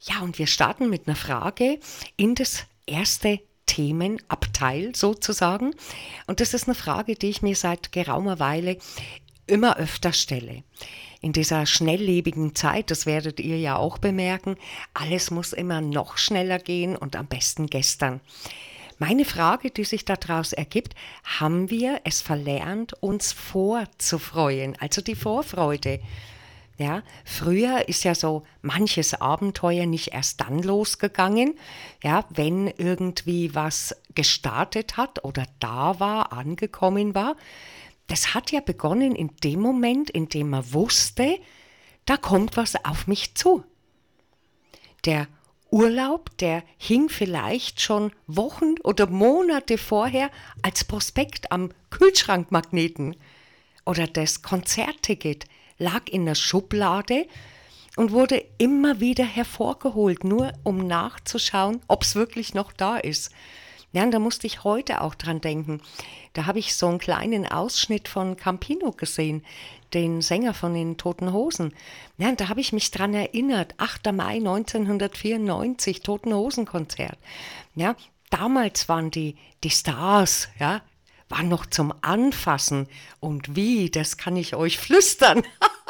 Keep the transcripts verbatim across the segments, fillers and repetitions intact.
Ja, und wir starten mit einer Frage in das erste Themenabteil sozusagen. Und das ist eine Frage, die ich mir seit geraumer Weile immer öfter stelle. In dieser schnelllebigen Zeit, das werdet ihr ja auch bemerken, alles muss immer noch schneller gehen und am besten gestern. Meine Frage, die sich daraus ergibt: Haben wir es verlernt, uns vorzufreuen, also die Vorfreude? Ja, früher ist ja so manches Abenteuer nicht erst dann losgegangen, ja, wenn irgendwie was gestartet hat oder da war, angekommen war. Das hat ja begonnen in dem Moment, in dem man wusste, da kommt was auf mich zu. Der Urlaub, der hing vielleicht schon Wochen oder Monate vorher als Prospekt am Kühlschrankmagneten. Oder das Konzertticket lag in der Schublade und wurde immer wieder hervorgeholt, nur um nachzuschauen, ob es wirklich noch da ist. Ja, und da musste ich heute auch dran denken. Da habe ich so einen kleinen Ausschnitt von Campino gesehen, den Sänger von den Toten Hosen. Ja, und da habe ich mich dran erinnert, achter Mai neunzehnhundertvierundneunzig, Toten Hosen Konzert. Ja, damals waren die, die Stars, ja, waren noch zum Anfassen. Und wie, das kann ich euch flüstern.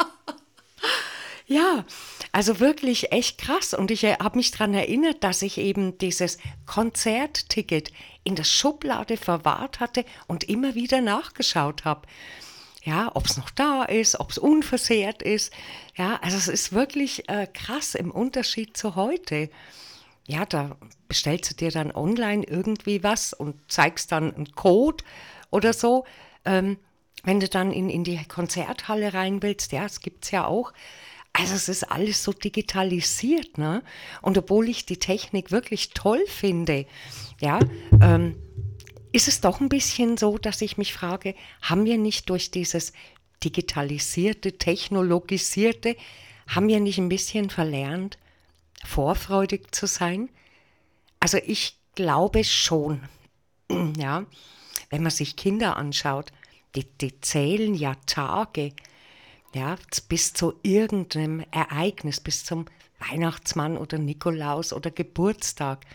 Ja, also wirklich echt krass. Und ich habe mich daran erinnert, dass ich eben dieses Konzertticket in der Schublade verwahrt hatte und immer wieder nachgeschaut habe. Ja, ob es noch da ist, ob es unversehrt ist. Ja, also es ist wirklich äh, krass im Unterschied zu heute. Ja, da bestellst du dir dann online irgendwie was und zeigst dann einen Code oder so. Ähm, wenn du dann in, in die Konzerthalle rein willst, ja, das gibt es ja auch. Also es ist alles so digitalisiert, ne? Und obwohl ich die Technik wirklich toll finde, ja, ähm, ist es doch ein bisschen so, dass ich mich frage, haben wir nicht durch dieses digitalisierte, technologisierte, haben wir nicht ein bisschen verlernt, vorfreudig zu sein? Also ich glaube schon, ja, wenn man sich Kinder anschaut, die, die zählen ja Tage, ja, bis zu irgendeinem Ereignis, bis zum Weihnachtsmann oder Nikolaus oder Geburtstag.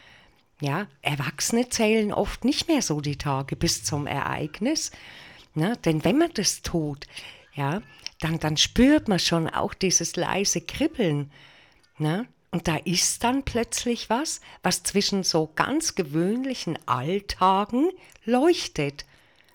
Ja, Erwachsene zählen oft nicht mehr so die Tage bis zum Ereignis, ne? Denn wenn man das tut, ja, dann, dann spürt man schon auch dieses leise Kribbeln, ne? Und da ist dann plötzlich was, was zwischen so ganz gewöhnlichen Alltagen leuchtet.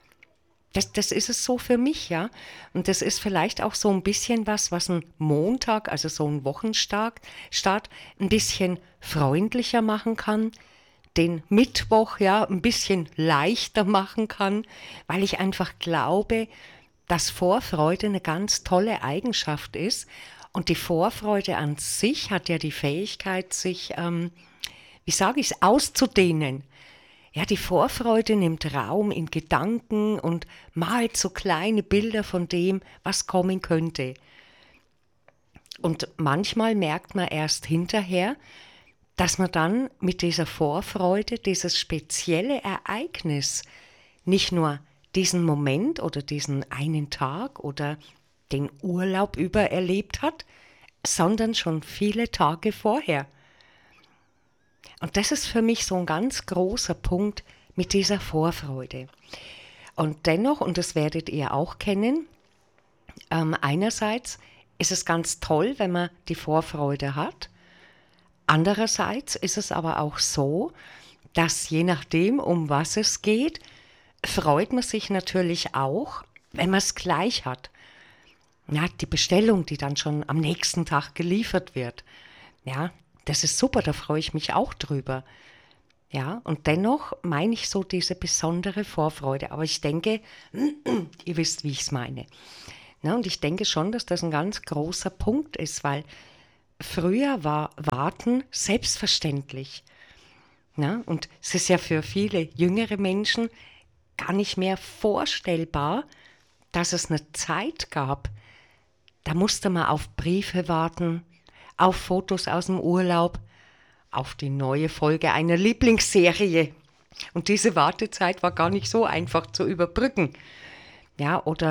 Das, das ist es so für mich, ja. Und das ist vielleicht auch so ein bisschen was, was ein Montag, also so ein Wochenstart, Start, ein bisschen freundlicher machen kann, den Mittwoch ja ein bisschen leichter machen kann, weil ich einfach glaube, dass Vorfreude eine ganz tolle Eigenschaft ist. Und die Vorfreude an sich hat ja die Fähigkeit, sich, ähm, wie sage ich es, auszudehnen. Ja, die Vorfreude nimmt Raum in Gedanken und malt so kleine Bilder von dem, was kommen könnte. Und manchmal merkt man erst hinterher, dass man dann mit dieser Vorfreude, dieses spezielle Ereignis, nicht nur diesen Moment oder diesen einen Tag oder den Urlaub über erlebt hat, sondern schon viele Tage vorher. Und das ist für mich so ein ganz großer Punkt mit dieser Vorfreude. Und dennoch, und das werdet ihr auch kennen, ähm, einerseits ist es ganz toll, wenn man die Vorfreude hat. Andererseits ist es aber auch so, dass je nachdem, um was es geht, freut man sich natürlich auch, wenn man es gleich hat. Ja, die Bestellung, die dann schon am nächsten Tag geliefert wird. Ja, das ist super, da freue ich mich auch drüber. Ja, und dennoch meine ich so diese besondere Vorfreude. Aber ich denke, ihr wisst, wie ich es meine. Ja, und ich denke schon, dass das ein ganz großer Punkt ist, weil früher war Warten selbstverständlich. Ja, und es ist ja für viele jüngere Menschen gar nicht mehr vorstellbar, dass es eine Zeit gab, da musste man auf Briefe warten, auf Fotos aus dem Urlaub, auf die neue Folge einer Lieblingsserie. Und diese Wartezeit war gar nicht so einfach zu überbrücken. Ja, oder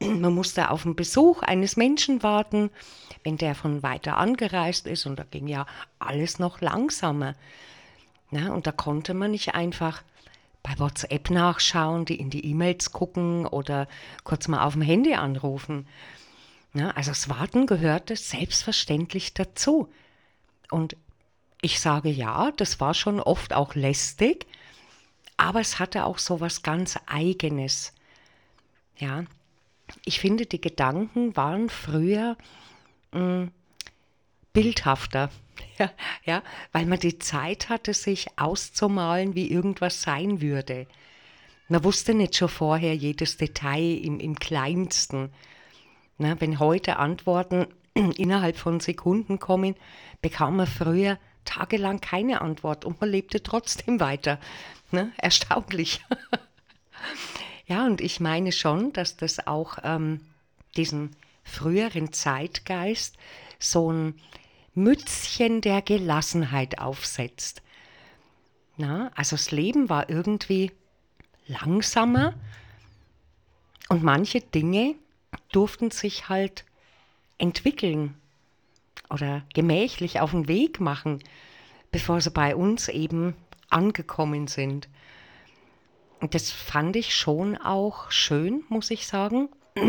Man musste auf den Besuch eines Menschen warten, wenn der von weiter angereist ist. Und da ging ja alles noch langsamer. Na, und da konnte man nicht einfach bei WhatsApp nachschauen, die in die E-Mails gucken oder kurz mal auf dem Handy anrufen. Na, also das Warten gehörte selbstverständlich dazu. Und ich sage ja, das war schon oft auch lästig, aber es hatte auch so was ganz Eigenes. Ja, ich finde, die Gedanken waren früher mh, bildhafter. Ja, ja, weil man die Zeit hatte, sich auszumalen, wie irgendwas sein würde. Man wusste nicht schon vorher jedes Detail im, im Kleinsten. Na, wenn heute Antworten innerhalb von Sekunden kommen, bekam man früher tagelang keine Antwort und man lebte trotzdem weiter. Ne? Erstaunlich. Ja, und ich meine schon, dass das auch ähm, diesen früheren Zeitgeist so ein Mützchen der Gelassenheit aufsetzt. Na, also das Leben war irgendwie langsamer und manche Dinge durften sich halt entwickeln oder gemächlich auf den Weg machen, bevor sie bei uns eben angekommen sind. Und das fand ich schon auch schön, muss ich sagen.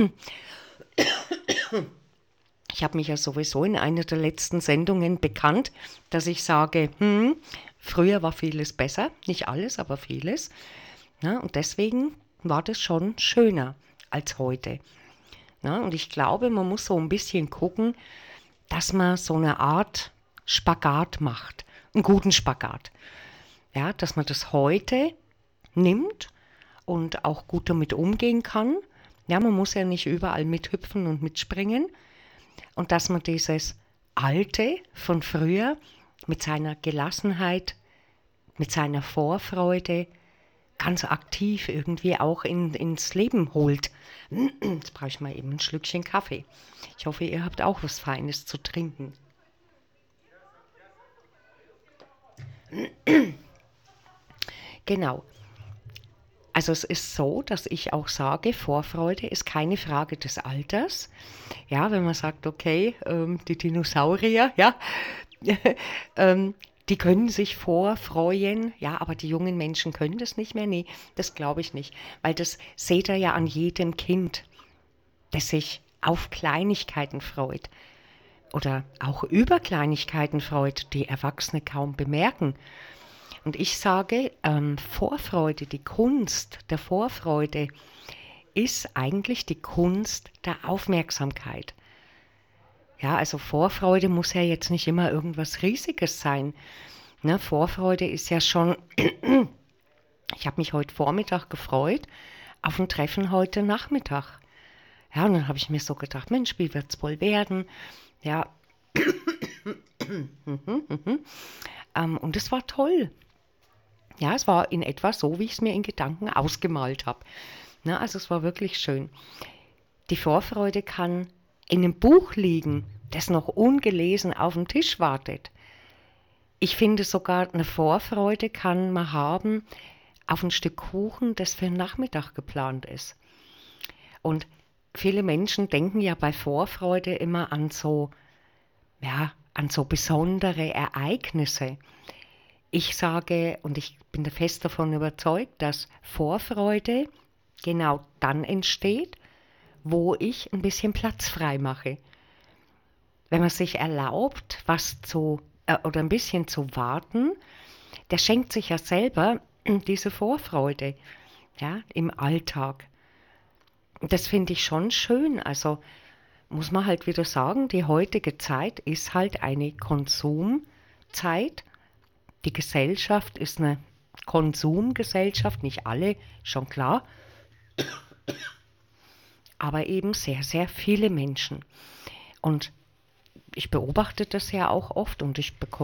Ich habe mich ja sowieso in einer der letzten Sendungen bekannt, dass ich sage, hm, früher war vieles besser, nicht alles, aber vieles. Ja, und deswegen war das schon schöner als heute. Ja, und ich glaube, man muss so ein bisschen gucken, dass man so eine Art Spagat macht, einen guten Spagat. Ja, dass man das heute nimmt und auch gut damit umgehen kann. Ja, man muss ja nicht überall mithüpfen und mitspringen. Und dass man dieses Alte von früher mit seiner Gelassenheit, mit seiner Vorfreude ganz aktiv irgendwie auch in, ins Leben holt. Jetzt brauche ich mal eben ein Schlückchen Kaffee. Ich hoffe, ihr habt auch was Feines zu trinken. Genau. Also es ist so, dass ich auch sage, Vorfreude ist keine Frage des Alters. Ja, wenn man sagt, okay, ähm, die Dinosaurier, ja, ähm, die können sich vorfreuen, ja, aber die jungen Menschen können das nicht mehr. Nee, das glaube ich nicht, weil das seht ihr ja an jedem Kind, das sich auf Kleinigkeiten freut oder auch über Kleinigkeiten freut, die Erwachsene kaum bemerken. Und ich sage, ähm, Vorfreude, die Kunst der Vorfreude ist eigentlich die Kunst der Aufmerksamkeit. Ja, also Vorfreude muss ja jetzt nicht immer irgendwas Riesiges sein. Ne, Vorfreude ist ja schon, ich habe mich heute Vormittag gefreut auf ein Treffen heute Nachmittag. Ja, und dann habe ich mir so gedacht, Mensch, wie wird es wohl werden? Ja, ähm, und es war toll. Ja, es war in etwa so, wie ich es mir in Gedanken ausgemalt habe. Na, also es war wirklich schön. Die Vorfreude kann in einem Buch liegen, das noch ungelesen auf dem Tisch wartet. Ich finde sogar, eine Vorfreude kann man haben auf ein Stück Kuchen, das für den Nachmittag geplant ist. Und viele Menschen denken ja bei Vorfreude immer an so, ja, an so besondere Ereignisse. Ich sage, und ich bin fest davon überzeugt, dass Vorfreude genau dann entsteht, wo ich ein bisschen Platz frei mache. Wenn man sich erlaubt, was zu äh, oder ein bisschen zu warten, der schenkt sich ja selber diese Vorfreude, ja, im Alltag. Das finde ich schon schön. Also muss man halt wieder sagen, die heutige Zeit ist halt eine Konsumzeit. Die Gesellschaft ist eine Konsumgesellschaft, nicht alle, schon klar, aber eben sehr, sehr viele Menschen. Und ich beobachte das ja auch oft und ich bekomme